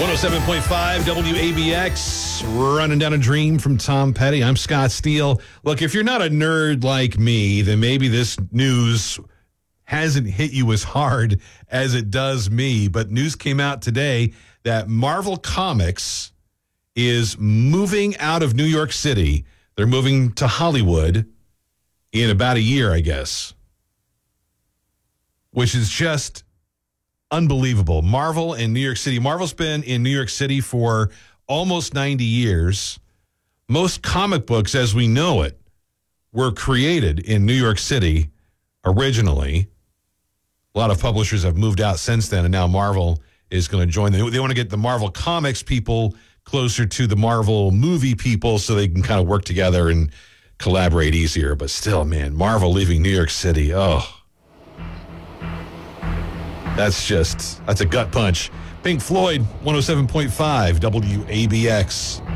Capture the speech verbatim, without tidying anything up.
one oh seven point five W A B X, running down a dream from Tom Petty. I'm Scott Steele. Look, if you're not a nerd like me, then maybe this news hasn't hit you as hard as it does me. But news came out today that Marvel Comics is moving out of New York City. They're moving to Hollywood in about a year, I guess, which is just unbelievable. Marvel in New York City. Marvel's been in New York City for almost ninety years. Most comic books, as we know it, were created in New York City originally. A lot of publishers have moved out since then, and now Marvel is going to join them. They want to get the Marvel Comics people closer to the Marvel movie people so they can kind of work together and collaborate easier. But still, man, Marvel leaving New York City, oh. That's just, that's a gut punch. Pink Floyd, one oh seven point five W A B X.